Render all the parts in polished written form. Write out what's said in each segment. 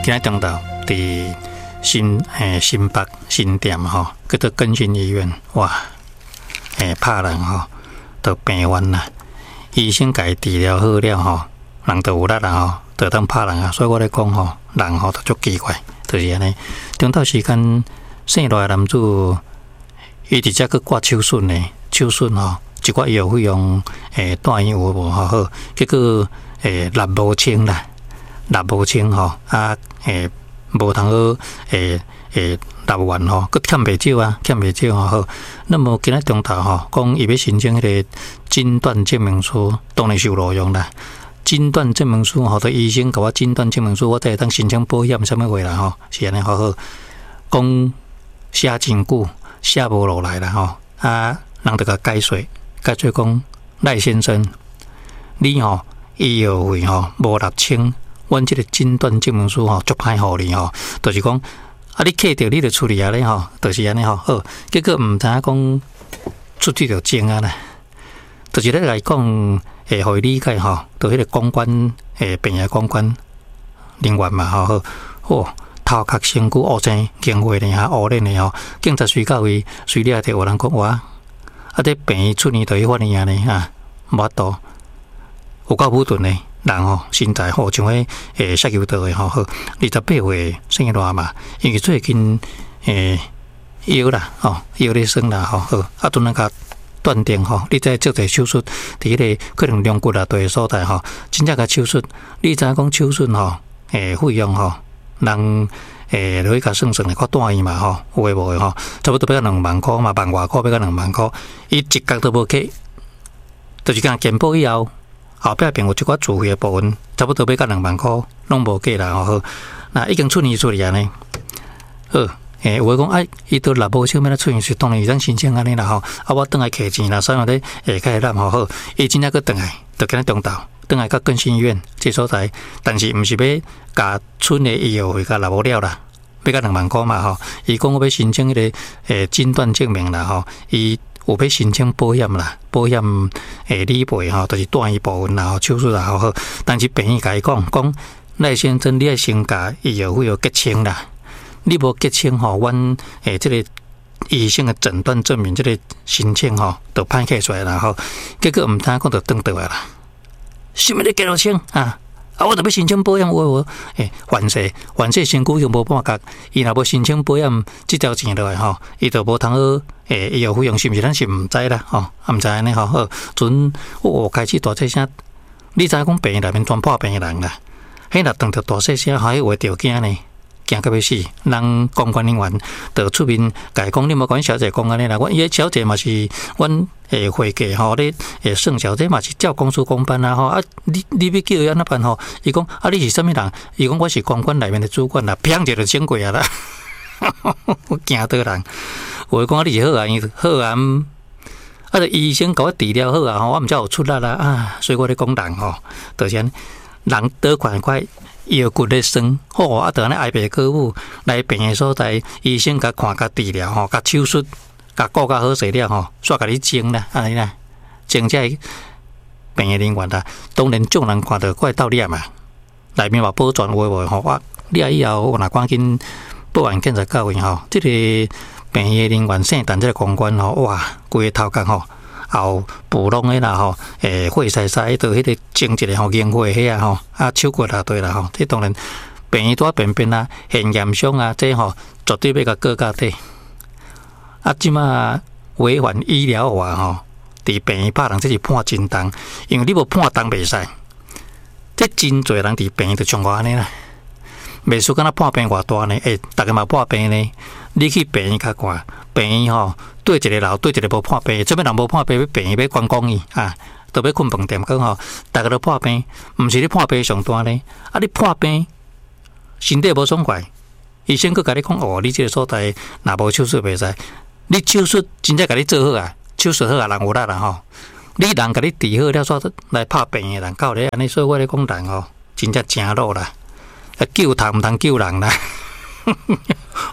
今仔中昼伫新北新店吼，叫做更新医院，哇，拍人吼，都病完啦。医生家治疗好了吼，人就有力啦吼，就当拍人啊。所以我咧讲吼，人吼都足奇怪，就是安尼。中昼时间生落来男子，伊直接去挂手术呢，手术吼，一寡药费用住院有无好，结果力无清啦，力无清吼啊无通好答完吼，佮欠袂少啊，欠袂少吼好。那么今仔中头吼，讲伊要申请迄个诊断证明书，当然是有路用啦。诊断证明书吼，对医生甲我诊断证明书，我才会当申请保险什么话啦吼，是安尼好好。讲写真久，写无落来啦吼，啊，人就甲解说讲赖先生，你吼医药费吼无纳清，阮即个诊断证明书吼足歹互你吼，就是讲。啊！你客着你就处理啊咧吼，就是安尼吼。好，结果毋知影讲出去着精啊啦，就是咧来讲，互伊理解吼，就迄个公关病业公关人员嘛吼，好，头壳身躯乌青，经过呢哈乌脸呢吼，警察随到位，随了摕有人讲话，啊！这病院出年就迄反应呢哈，无法度，有够武钝呢。人吼身材好，像迄石油道的吼好，28岁生落嘛，因为最近腰啦吼，腰咧酸啦吼好，啊都能甲断定吼，你再做者手术，伫迄个可能两骨啊对所在吼，真正甲手术，你知影讲手术吼费用吼，人落去甲算算来看大医嘛吼，有诶无诶吼，差不多要2万块嘛，万外块要到2万块，伊一角都无给，就是讲健保以后。后壁并有一寡自费的部分，差不多要到2万块，拢无计啦吼。那已经出年出去安尼，好，有诶讲伊都若无想要来出院是当然伊咱申请安尼啦吼。啊，我转来摕钱啦，所以我咧开咱吼好，伊真正佫转来，就今日中昼转来到更新医院这所在，但是毋是要甲村的医药费甲拿无了啦，要到2万块嘛吼。伊讲我要申请迄个诊断证明啦吼，伊。有要申请保险啦，保险理赔吼，就是断一部分啦，吼手术啦好，但是病院甲伊讲赖先生，你要先甲医药费要结清啦，你无结清吼，阮这个医生的诊断证明这个申请吼，就歹开出来啦吼，结果毋知讲就转倒来啦，什么你结落清啊？啊！我特要申请保险，我反正身躯又无半角，伊若无申请保险，这条钱落来吼，伊就无通好医药费用是毋是？咱是毋知啦吼，毋知安尼吼。好，阵我开始大细声，你知讲病院内面全破病的人啦，迄若当着大细声，还话着惊呢，惊到要死。人公关人员就出面甲伊讲，你莫讲小姐讲安尼啦，阮伊个小姐嘛是阮。会计吼，咧算小姐嘛是照公事公办啊吼啊，你要叫伊安怎办吼？伊讲啊，你是啥物人？伊讲我是公关内面的主管啦，砰一下就整过啊啦，我惊到人。我讲你是好啊，伊好啊，啊，医生甲我治疗好啊吼，我毋才有出力啦啊，所以我咧讲人吼，就是人得快腰骨咧酸，好啊，就安尼挨白歌舞来病的所在，医生甲看甲治疗吼，甲手术。甲顾较好势了吼，煞甲你整啦，安尼啦，整这病的人员啦，当然众人看到怪道理嘛，内面嘛保全话话吼，我你啊以后我若赶紧报案检查到位吼，这个病的人员姓陈这个公关吼，哇，规个头壳吼，后补拢的啦吼，血晒晒，到迄个整一个吼烟火迄啊吼，啊手骨啊对啦吼，这当然病院多便便啊，现验伤啊，这吼绝对要甲告到底。啊，即马违反医疗法吼，伫病院拍人，这是判真重，因为你无判重袂使。这真侪人伫病院就像我安尼啦，袂输敢若判病偌大呢？大家嘛判病呢，你去病院甲看，病院吼对一个老对一个无判病，做咩人无判病？要病院要关公伊啊，都要困饭店讲吼，大家都判病，毋是你判病上大呢？啊，你判病身体无爽快，医生佫甲你讲哦，你这个所在若无手术袂使。你手术真正甲你做好啊，手术好啊，人有力啦吼。你人甲你治好了，煞来拍病的人到咧安尼，所以我咧讲人吼，真正正路啦。救人毋通救人啦。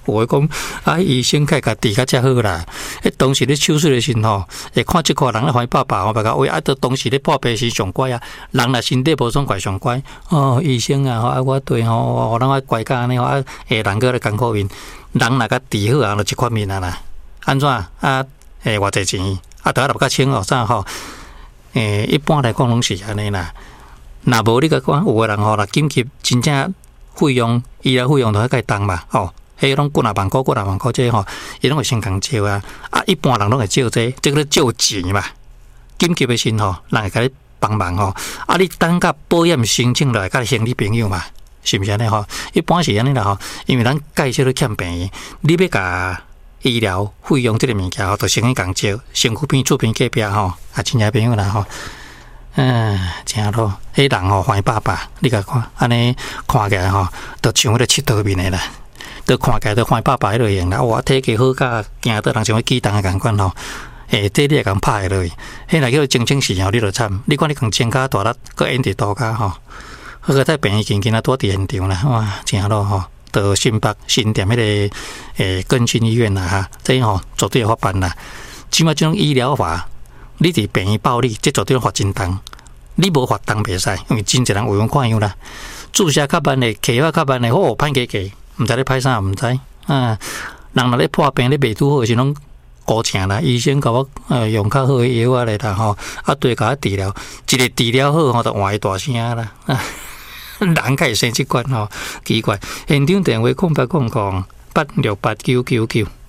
有诶讲啊，医生该家治较遮好啦。当时咧手术诶时吼，会看即个人咧怀爸爸，别个喂啊，到当时咧破病时上乖啊，人若身体无爽快上乖哦，医生啊，啊我对吼，互人我乖甲安尼吼啊，人个咧艰苦面，人若甲治好啊，就一款面啊啦。安怎啊？偌济钱啊？得落较清哦，啥吼？一般来讲拢是安尼啦。若无你甲讲，有诶人吼，若紧急真正费用，医疗费用都较重嘛，吼。迄拢几啊万块，这吼，伊拢会先共招啊。啊，一般人拢会招这个咧招钱嘛。紧急诶时吼，人会甲你帮忙吼。啊，你等甲保险申请落来，甲兄弟朋友嘛，是毋是安尼吼？一般是安尼啦吼，因为咱介绍咧欠病，你要甲医疗费用这个物件吼，就先去共招，身躯边、厝边隔壁吼，啊，亲戚朋友啦吼。真咯，迄人吼怀爸爸，你甲看，安尼看起来吼，都像迄个七道面诶啦，都看起来都怀爸爸迄类型啦。哇，体格好甲行倒人像举重诶共款吼，这你会共拍落去，迄若叫整整时吼，你就惨。你看你共肩胛大力，搁演伫刀骹吼，好个在病院紧紧啊躲伫现场啦，哇，真咯吼。到新北新店迄个更新医院啦哈，这吼绝对法办啦。即马这种医疗法。你伫病院暴力，这绝对罚真重。你无罚重袂使，因为真侪人有样看样啦。注射较慢的，开发较慢的，好歹加价，毋知咧歹啥，毋知啊。人若咧破病咧未拄好，是拢高请啦。医生甲我用较好的药啊来啦吼，啊对甲我治疗，一个治疗好吼，就换伊大声啦。人会生即款吼，奇怪。现场电话0800868999。